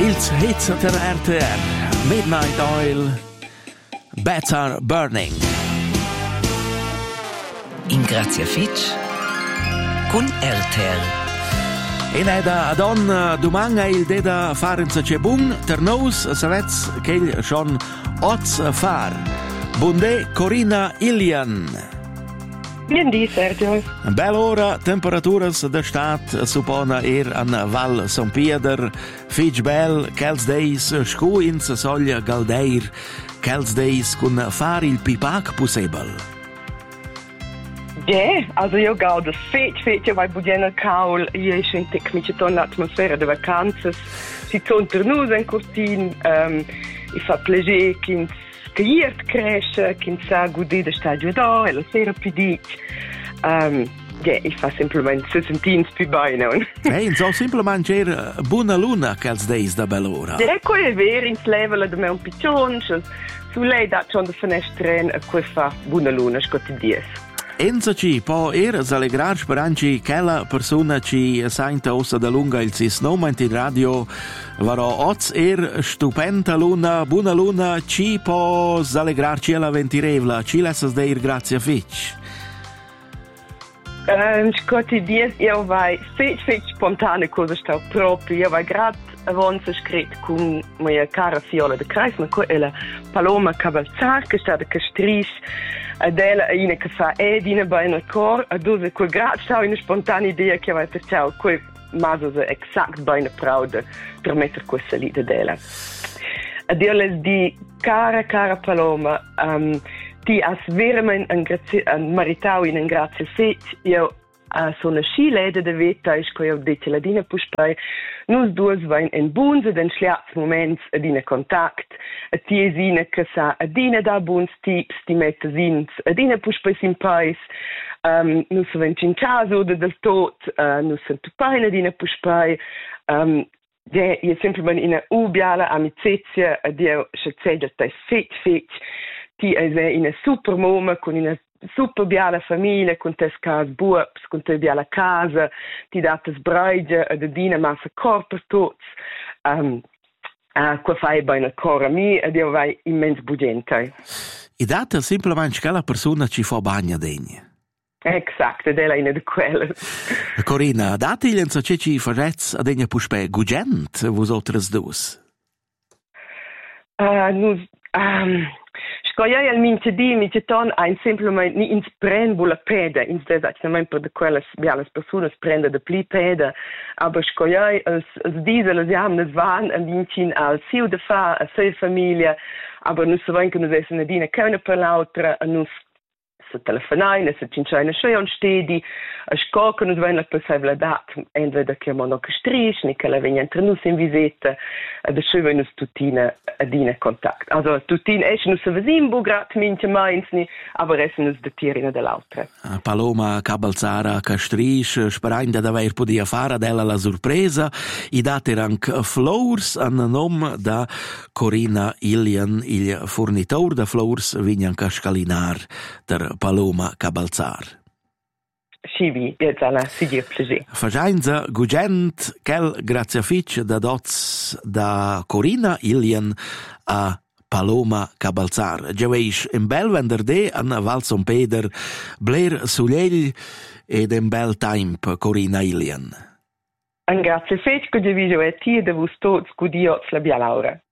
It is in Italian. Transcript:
Ils hits der RTR, Midnight Oil, Better Burning. In Grazia Fitch con RTR. In eda adon dumanga il deda farenza c'è bun, ter nous savets che il schon oz far. Bunde Corinna Ilian. Bien Sergio. Bella ora, temperaturas de stat suppona an Val San Pieder, fitch bel, kels days, scu ins soglia galdeir, kels days kun far il pipac possibel. Ja, also io gaudo fetch, io vai bugiena caul, io esce in tecmiciton l'atmosfera de vacanzas, si tonter nus en cortin, i fa pleger kins Geiert cresce, che sa gudi de stadio da, e la sera più dic. Ich fa semplicemente se sentins più bene. So semplicemente c'era buona luna che als days da bell'ora. Ecco è vero, in level de me un piccion, su lei da schon de fenestren, e qua fa buona luna, scotidies. Enzaci può s'allegrar speranci che la persona ci senta ossa da lunga il sis noment in radio varò oz stupenda luna, buona luna, ci può s'allegrarci alla ventirevla, ci lessas deir grazie fitch. Scotidies, io vai fitch spontane cosa sta proprio, io vai grad avanza scritto con mia cara Fiola de Kreis, ma qua è la Paloma Cabalzar che sta da castris. Adela ina che fa edina bene al cor, a dove quel grazie una spontanea idea che aveva perciò quel maso exact bene praude per mettere questa lì Adela. Adela di cara Paloma, ti has veramente maritau in grazie fet, io sono scilede de veta is ko io dite la dina puspai nus duas vain en bunze den schliats moments adina kontakt a tiesina che sa adina da buns tips di mettesins adina puspai simpais nus vain in caso del tot nus sunt paina adina puspai io sempre in una ubiala amicizia dio schezegel tai fet ti è in una super moma con una super biala famiglia, con te scas buops, con te biala casa, ti date sbraige, ed dina massa corpo tots, qua fai bene ancora mi, ed io vai immens bugente. I date semplicemente che la persona ci fa bagna degna. Exact, ed è la in de quelle. Corinna, date il lenzo che ci farets a degna puspe gugent, vos altres dus? Scoiai al minceton ein semplicemente ni ins prendbula peda, ins desacnament per de quelles bialas personas prende de pli peda, aber scoiai als diese las jamnes van an vincin al siu de fa a sei famiglia, aber nus so venke nus essen adina keine per l'altra, a nus se telefonaina, se cinciaina schoi on stedi, a scoca nus venla per sai vladat, entweder che mono castris, ni che la vegna entre nus in visita, ad a schoi venus tutina adina kontakt. Also tutin esce nus a vesimbu, grat mince mainz ni, aber essen nus de tirina dell'altra. Paloma Cabalzara castris, sperainda d'aver podia fare della la sorpresa, i date rank flowers an nom da Corinna Ilian, il fornitor da flowers vignan cascalinar der Paloma Cabalzar. Scivi, jetzt alla sigia plesi. Fagianza gugent quel grazie fitch da dots da Corinna Ilian a Paloma Cabalzar. Giaveish in bel venderdè an Val San Peder, Blair Sugliel ed in bel temp Corinna Ilian. An grazie fitch, che giaviso e ti de vus tots gudiots la bia Laura.